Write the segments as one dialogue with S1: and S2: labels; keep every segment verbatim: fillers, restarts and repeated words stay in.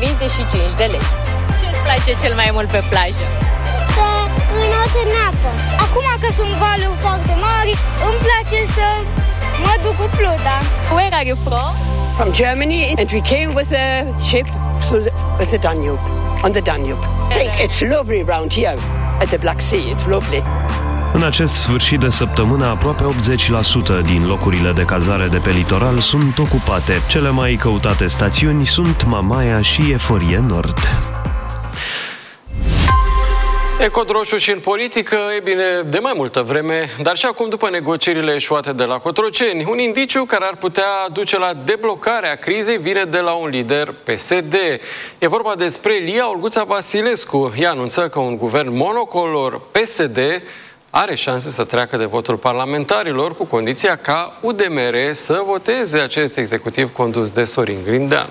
S1: treizeci și cinci de lei. Ce îți place cel mai mult pe plajă?
S2: Să înot în apă. Acum că sunt valuri foarte mari, îmi place să mă duc cu pluta.
S1: Where are you from?
S3: From Germany, and we came with a ship with the Danube, on the Danube. It's lovely around here at the Black Sea. It's lovely.
S4: În acest sfârșit de săptămână, aproape optzeci la sută din locurile de cazare de pe litoral sunt ocupate. Cele mai căutate stațiuni sunt Mamaia și Eforie Nord.
S5: E cod roșu și în politică, e bine, de mai multă vreme, dar și acum după negocierile eșuate de la Cotroceni. Un indiciu care ar putea duce la deblocarea crizei vine de la un lider P S D. E vorba despre Lia Olguța Vasilescu. Ea anunță că un guvern monocolor P S D are șanse să treacă de votul parlamentarilor, cu condiția ca U D M R să voteze acest executiv condus de Sorin Grindeanu.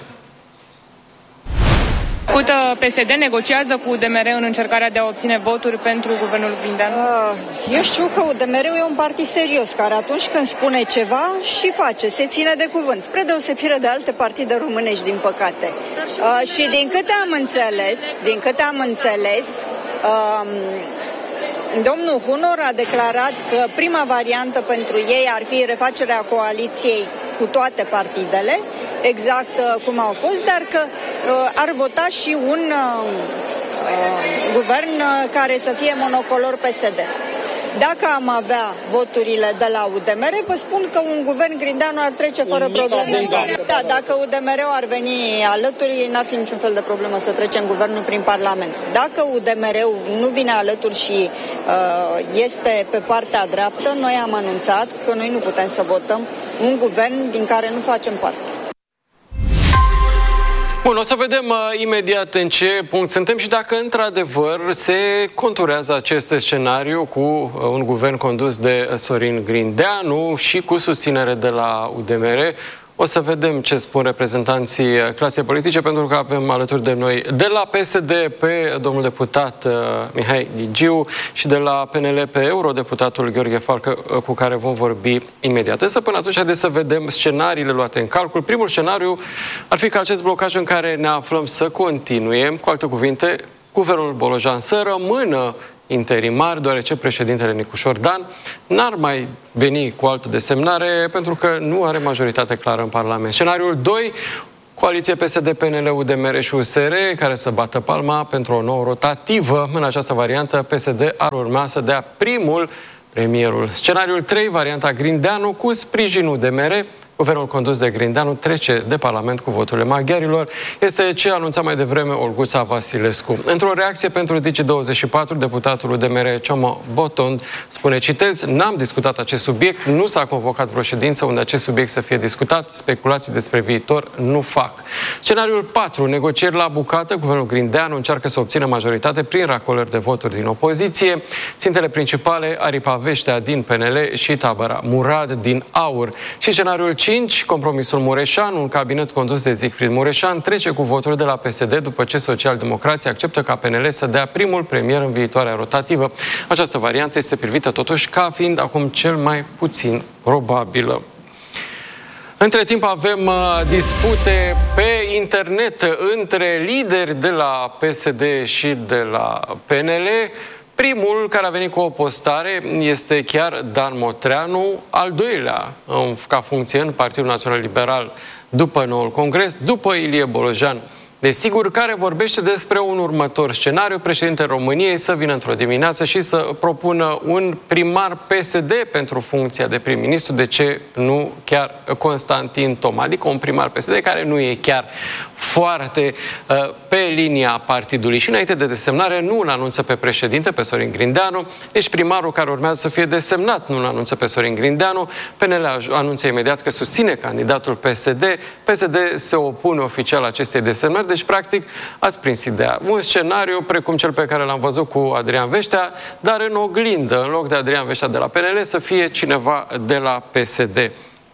S6: P S D negociază cu U D M R în încercarea de a obține voturi pentru guvernul Grindeanu?
S7: Eu știu că U D M R-ul e un partid serios, care atunci când spune ceva și face, se ține de cuvânt, spre deosebire de alte partide românești, din păcate. Uh, și din câte am înțeles, din câte am înțeles, um, domnul Hunor a declarat că prima variantă pentru ei ar fi refacerea coaliției cu toate partidele, exact uh, cum au fost, dar că uh, ar vota și un uh, uh, guvern uh, care să fie monocolor P S D. Dacă am avea voturile de la U D M R, vă spun că un guvern Grindeanu ar trece fără probleme. Da, dacă U D M R-ul ar veni alături, n-ar fi niciun fel de problemă să trecem guvernul prin Parlament. Dacă U D M R-ul nu vine alături și uh, este pe partea dreaptă, noi am anunțat că noi nu putem să votăm un guvern din care nu facem parte.
S5: Bun, o să vedem uh, imediat în ce punct suntem și dacă într-adevăr se conturează acest scenariu cu uh, un guvern condus de Sorin Grindeanu și cu susținere de la U D M R. O să vedem ce spun reprezentanții clasei politice, pentru că avem alături de noi de la P S D pe domnul deputat uh, Mihai Gigiu și de la P N L pe eurodeputatul Gheorghe Falcă, uh, cu care vom vorbi imediat. Însă până atunci haideți să vedem scenariile luate în calcul. Primul scenariu ar fi ca acest blocaj în care ne aflăm să continue, cu alte cuvinte, guvernul Bolojan să rămână interimar, deoarece președintele Nicușor Dan n-ar mai veni cu altă desemnare pentru că nu are majoritate clară în Parlament. Scenariul doi, coaliție P S D, P N L, U D M R și U S R, care să bată palma pentru o nouă rotativă. În această variantă, P S D ar urma să dea primul premierul. Scenariul trei, varianta Grindeanu cu sprijinul U D M R. Guvernul condus de Grindeanu trece de Parlament cu voturile maghiarilor. Este ce anunța mai devreme Olguța Vasilescu. Într-o reacție pentru Digi douăzeci și patru, deputatul U D M R Ciomă Botond spune, citez, n-am discutat acest subiect, nu s-a convocat vreo ședință unde acest subiect să fie discutat, speculații despre viitor nu fac. Scenariul patru, negocieri la bucată, guvernul Grindeanu încearcă să obțină majoritate prin racolări de voturi din opoziție. Țintele principale, Aripa Veștea din P N L și tabăra Murad din Aur. Și scenariul cinci, compromisul Mureșan, un cabinet condus de Siegfried Mureșan, trece cu voturi de la P S D după ce socialdemocrații acceptă ca P N L să dea primul premier în viitoarea rotativă. Această variantă este privită totuși ca fiind acum cel mai puțin probabilă. Între timp avem uh, dispute pe internet între lideri de la P S D și de la P N L. Primul care a venit cu o postare este chiar Dan Motreanu, al doilea ca funcție în Partidul Național Liberal după noul congres, după Ilie Bolojan. Desigur, care vorbește despre un următor scenariu, președintele României să vină într-o dimineață și să propună un primar P S D pentru funcția de prim-ministru, de ce nu chiar Constantin Toma, adică un primar P S D care nu e chiar foarte uh, pe linia partidului. Și înainte de desemnare nu îl anunță pe președinte, pe Sorin Grindeanu, deci primarul care urmează să fie desemnat nu îl anunță pe Sorin Grindeanu, P N L anunță imediat că susține candidatul P S D, P S D se opune oficial acestei desemnări. Deci, practic, ați prins ideea. Un scenariu precum cel pe care l-am văzut cu Adrian Veștea, dar în oglindă, în loc de Adrian Veștea de la P N L, să fie cineva de la P S D.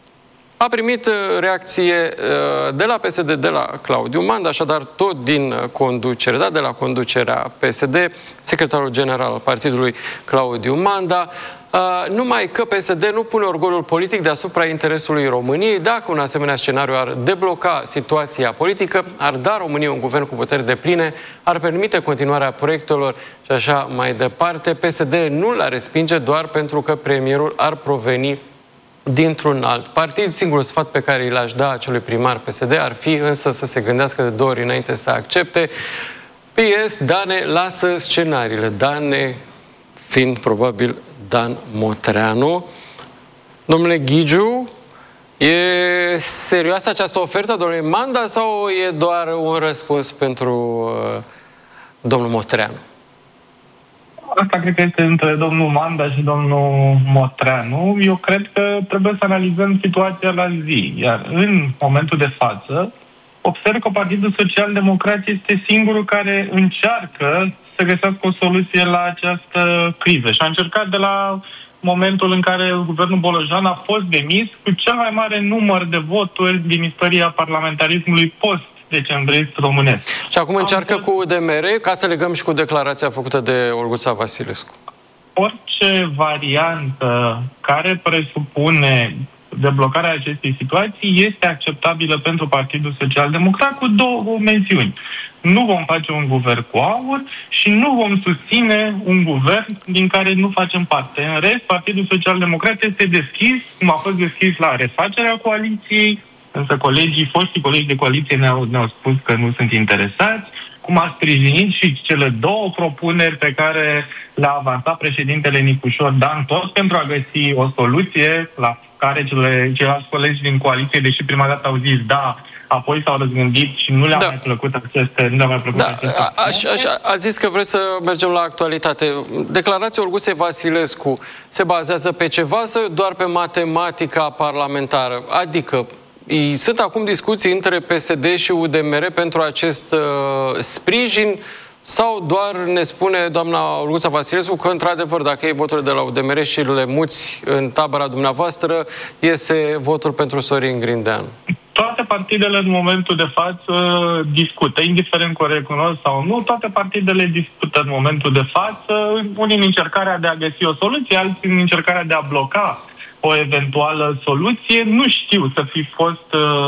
S5: A primit reacție de la P S D, de la Claudiu Manda, așadar tot din conducere, da, de la conducerea P S D, secretarul general al partidului Claudiu Manda Uh, numai că P S D nu pune orgolul politic deasupra interesului României. Dacă un asemenea scenariu ar debloca situația politică, ar da României un guvern cu puteri depline, ar permite continuarea proiectelor și așa mai departe. P S D nu l-ar respinge doar pentru că premierul ar proveni dintr-un alt partid. Singurul sfat pe care l-aș da acelui primar P S D ar fi însă să se gândească de două ori înainte să accepte. P S Dane lasă scenariile. Dane fiind probabil Dan Motreanu. Domnule Ghigiu, e serioasă această ofertă, domnule Manda, sau e doar un răspuns pentru uh, domnul Motreanu?
S8: Asta cred că este între domnul Manda și domnul Motreanu. Eu cred că trebuie să analizăm situația la zi. Iar în momentul de față, observ că Partidul Social Democrat este singurul care încearcă să găsească o soluție la această criză. Și a încercat de la momentul în care guvernul Bolojan a fost demis cu cel mai mare număr de voturi din istoria parlamentarismului post-decembrist românesc.
S5: Și acum încearcă fost... cu U D M R, ca să legăm și cu declarația făcută de Olguța Vasilescu.
S8: Orice variantă care presupune deblocarea acestei situații este acceptabilă pentru Partidul Social Democrat cu două mențiuni. Nu vom face un guvern cu aur și nu vom susține un guvern din care nu facem parte. În rest, Partidul Social Democrat este deschis, cum a fost deschis la refacerea coaliției, însă colegii, foștii colegi de coaliție ne-au, ne-au spus că nu sunt interesați, cum a sprijinit și cele două propuneri pe care le-a avansat președintele Nicușor Dan, tot pentru a găsi o soluție la care cele, ceilalți colegi din coaliție, deși prima dată au zis da, apoi s-au răzgândit și nu le-a da. mai plăcut aceste... Nu le-a mai plăcut
S5: da.
S8: aceste
S5: a, aș, aș, ați zis că vreți să mergem la actualitate. Declarația Olguței Vasilescu se bazează pe ceva sau doar pe matematica parlamentară? Adică sunt acum discuții între P S D și U D M R pentru acest uh, sprijin sau doar ne spune doamna Olguța Vasilescu că, într-adevăr, dacă iei voturile de la U D M R și le muți în tabăra dumneavoastră, iese votul pentru Sorin Grindeanu?
S8: Toate partidele în momentul de față discută, indiferent că o recunosc sau nu, toate partidele discută în momentul de față, unii în încercarea de a găsi o soluție, alții în încercarea de a bloca o eventuală soluție. Nu știu să fi fost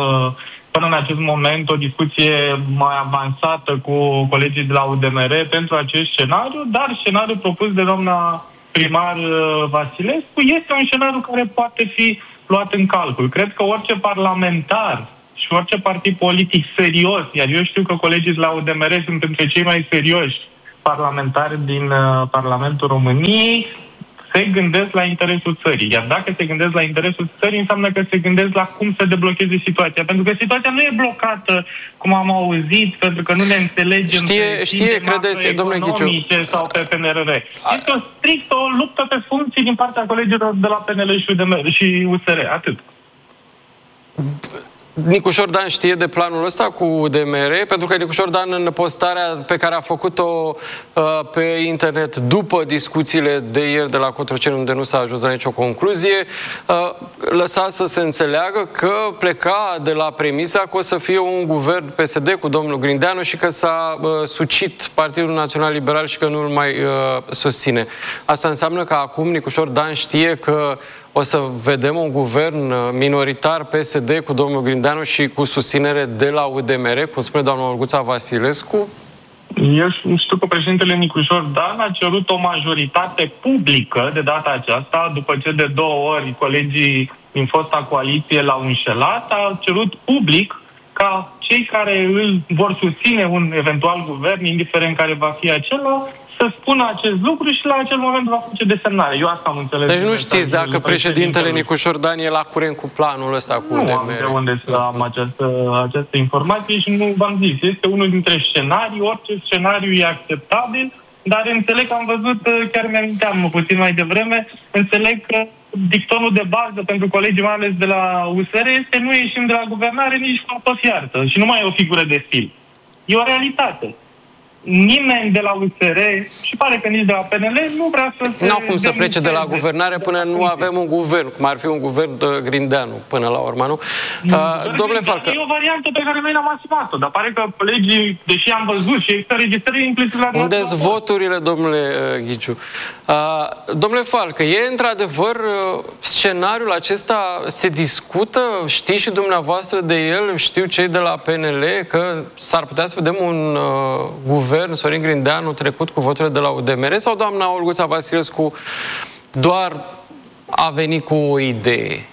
S8: până în acest moment o discuție mai avansată cu colegii de la U D M R pentru acest scenariu, dar scenariul propus de doamna primar Vasilescu este un scenariu care poate fi luat în calcul. Cred că orice parlamentar și orice partid politic serios, iar eu știu că colegii de la U D M R sunt între cei mai serioși parlamentari din uh, Parlamentul României, se gândesc la interesul țării. Iar dacă se gândesc la interesul țării, înseamnă că se gândesc la cum să deblocheze situația. Pentru că situația nu e blocată, cum am auzit, pentru că nu ne înțelegem
S5: știe,
S8: pe
S5: știe, credeți, domnule Ghiciu,
S8: sau pe P N R R. Este o strict o luptă pe funcții din partea colegilor de la P N L și U D M R și U S R. Atât.
S5: Nicușor Dan știe de planul ăsta cu U D M R, pentru că Nicușor Dan, în postarea pe care a făcut-o uh, pe internet după discuțiile de ieri de la Cotroceni, unde nu s-a ajuns la nicio concluzie, uh, lăsa să se înțeleagă că pleca de la premisa că o să fie un guvern P S D cu domnul Grindeanu și că s-a uh, sucit Partidul Național Liberal și că nu îl mai uh, susține. Asta înseamnă că acum Nicușor Dan știe că o să vedem un guvern minoritar P S D cu domnul Grindeanu și cu susținere de la U D M R, cum spune doamna Olguța Vasilescu?
S8: Eu știu că președintele Nicușor Dan a cerut o majoritate publică de data aceasta, după ce de două ori colegii din fosta coaliție l-au înșelat, a cerut public ca cei care îl vor susține un eventual guvern, indiferent care va fi acela, să spună acest lucru și la acel moment va face desemnare. Eu asta am înțeles.
S5: Deci nu știți dacă președintele Nicușor Dan e la curent cu planul ăsta cu U D M R?
S8: Nu am de unde să am această, această informație și nu v-am zis. Este unul dintre scenarii, orice scenariu e acceptabil, dar înțeleg că am văzut, chiar mi-aminteam puțin mai devreme, înțeleg că dictonul de bază pentru colegii, mai ales de la U S R, este nu ieșim de la guvernare nici cu apă fiartă și nu mai e o figură de stil. E o realitate. nimeni de la U S R și pare că nici de la P N L nu vrea să se...
S5: N-au cum să plece de la guvernare până nu avem un guvern, cum ar fi un guvern de Grindeanu, până la urmă, nu? Uh, domnule Falcă...
S8: E o variantă pe care noi n-am asumat-o, dar pare că legii, deși am văzut și există registrări inclusiv la...
S5: Unde-s voturile, domnule uh, Ghiciu? Uh, domnule Falcă, e într-adevăr uh, scenariul acesta se discută? Știți și dumneavoastră de el? Știu cei de la P N L că s-ar putea să vedem un uh, guvern, Sorin Grindeanu, trecut cu voturile de la U D M R, sau doamna Olguța Vasilescu doar a venit cu o idee?